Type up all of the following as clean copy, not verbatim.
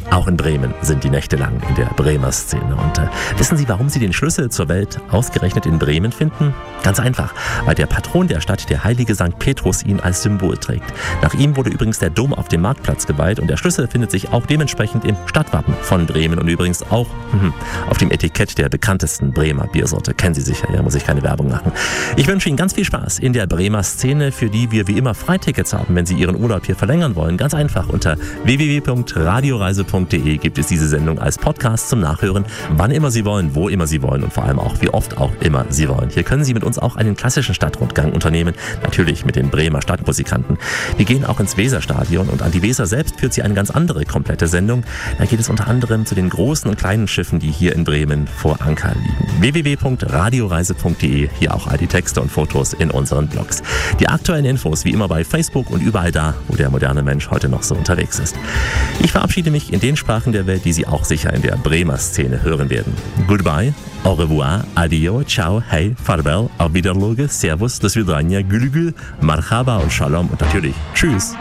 Auch in Bremen sind die Nächte lang in der Bremer Szene. Und wissen Sie, warum Sie den Schlüssel zur Welt ausgerechnet in Bremen finden? Ganz einfach, weil der Patron der Stadt, der heilige St. Petrus, ihn als Symbol trägt. Nach ihm wurde übrigens der Dom auf dem Marktplatz geweiht und der Schlüssel findet sich auch dementsprechend im Stadtwappen von Bremen und übrigens auch auf dem Etikett der bekanntesten Bremer Biersorte. Kennen Sie sicher, ja, muss ich keine Werbung machen. Ich wünsche Ihnen ganz viel Spaß in der Bremer Szene, für die wir wie immer Freitickets haben, wenn Sie Ihren Urlaub hier verlängern wollen. Ganz einfach, unter www.radioreise.de gibt es diese Sendung als Podcast zum Nachhören, wann immer Sie wollen, wo immer Sie wollen und vor allem auch, wie oft auch immer Sie wollen. Hier können Sie mit uns auch einen klassischen Stadtrundgang unternehmen, natürlich mit den Bremer Stadtmusikanten. Wir gehen auch ins Weserstadion und an die Weser selbst führt sie eine ganz andere komplette Sendung. Da geht es unter anderem zu den großen und kleinen Schiffen, die hier in Bremen vor Anker liegen. www.radioreise.de, hier auch all die Texte und Fotos in unseren Blogs. Die aktuellen Infos wie immer bei Facebook und überall da, wo der moderne Mensch heute noch so unterwegs ist. Ich verabschiede mich in den Sprachen der Welt, die Sie auch sicher in der Bremer Szene hören werden. Goodbye, au revoir, adio, ciao, hey, farewell, auf Wiedersehen, servus, das Vidania, gülgül, marhaba und shalom und natürlich tschüss.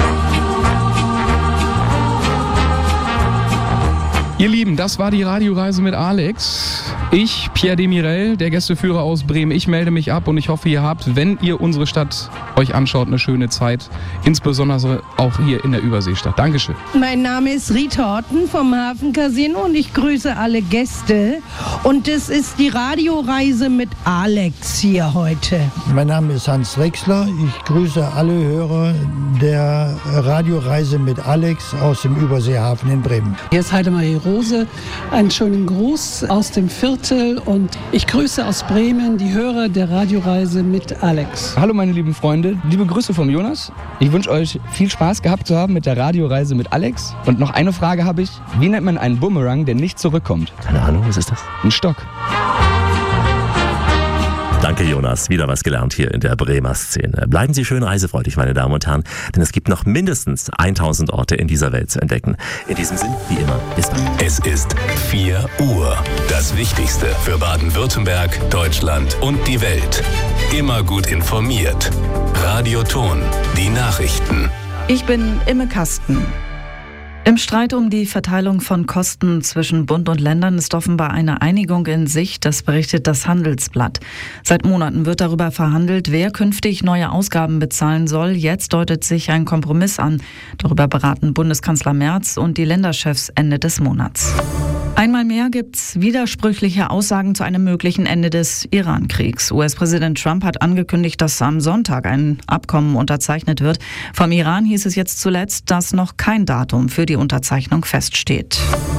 Ihr Lieben, das war die Radioreise mit Alex. Ich, Pierre Demirel, der Gästeführer aus Bremen, ich melde mich ab und ich hoffe, ihr habt, wenn ihr unsere Stadt euch anschaut, eine schöne Zeit. Insbesondere auch hier in der Überseestadt. Dankeschön. Mein Name ist Rita Horten vom Hafen Casino und ich grüße alle Gäste. Und das ist die Radioreise mit Alex hier heute. Mein Name ist Hans Drechsler. Ich grüße alle Hörer der Radioreise mit Alex aus dem Überseehafen in Bremen. Hier ist Heidemarie Rose. Einen schönen Gruß aus dem Viertel und ich grüße aus Bremen die Hörer der Radioreise mit Alex. Hallo meine lieben Freunde, liebe Grüße vom Jonas. Ich wünsche euch viel Spaß gehabt zu haben mit der Radioreise mit Alex. Und noch eine Frage habe ich. Wie nennt man einen Bumerang, der nicht zurückkommt? Keine Ahnung, was ist das? Ein Stock. Danke Jonas, wieder was gelernt hier in der Bremer Szene. Bleiben Sie schön reisefreudig, meine Damen und Herren, denn es gibt noch mindestens 1000 Orte in dieser Welt zu entdecken. In diesem Sinn, wie immer, bis bald. Es ist 4 Uhr. Das Wichtigste für Baden-Württemberg, Deutschland und die Welt. Immer gut informiert. Radioton, die Nachrichten. Ich bin Imme Kasten. Im Streit um die Verteilung von Kosten zwischen Bund und Ländern ist offenbar eine Einigung in Sicht, das berichtet das Handelsblatt. Seit Monaten wird darüber verhandelt, wer künftig neue Ausgaben bezahlen soll. Jetzt deutet sich ein Kompromiss an. Darüber beraten Bundeskanzler Merz und die Länderchefs Ende des Monats. Einmal mehr gibt's widersprüchliche Aussagen zu einem möglichen Ende des Iran-Kriegs. US-Präsident Trump hat angekündigt, dass am Sonntag ein Abkommen unterzeichnet wird. Vom Iran hieß es jetzt zuletzt, dass noch kein Datum für die Unterzeichnung feststeht.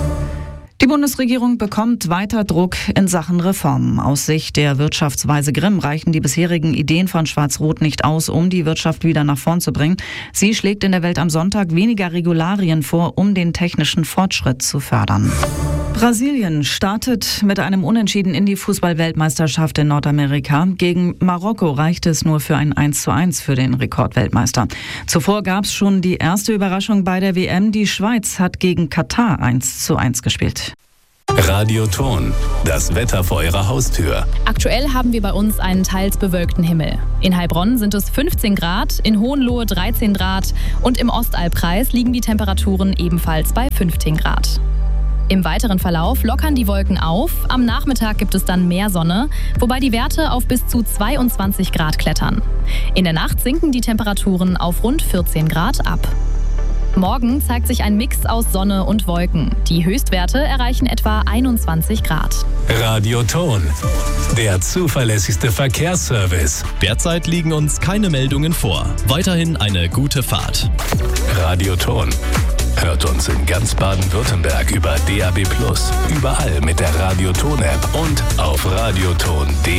Die Bundesregierung bekommt weiter Druck in Sachen Reformen. Aus Sicht der Wirtschaftsweise Grimm reichen die bisherigen Ideen von Schwarz-Rot nicht aus, um die Wirtschaft wieder nach vorn zu bringen. Sie schlägt in der Welt am Sonntag weniger Regularien vor, um den technischen Fortschritt zu fördern. Brasilien startet mit einem Unentschieden in die Fußball-Weltmeisterschaft in Nordamerika. Gegen Marokko reichte es nur für ein 1:1 für den Rekordweltmeister. Zuvor gab es schon die erste Überraschung bei der WM. Die Schweiz hat gegen Katar 1:1 gespielt. Radioton, das Wetter vor Ihrer Haustür. Aktuell haben wir bei uns einen teils bewölkten Himmel. In Heilbronn sind es 15 Grad, in Hohenlohe 13 Grad und im Ostalbkreis liegen die Temperaturen ebenfalls bei 15 Grad. Im weiteren Verlauf lockern die Wolken auf. Am Nachmittag gibt es dann mehr Sonne, wobei die Werte auf bis zu 22 Grad klettern. In der Nacht sinken die Temperaturen auf rund 14 Grad ab. Morgen zeigt sich ein Mix aus Sonne und Wolken. Die Höchstwerte erreichen etwa 21 Grad. Radioton, der zuverlässigste Verkehrsservice. Derzeit liegen uns keine Meldungen vor. Weiterhin eine gute Fahrt. Radioton. Hört uns in ganz Baden-Württemberg über DAB+, überall mit der Radioton-App und auf radioton.de.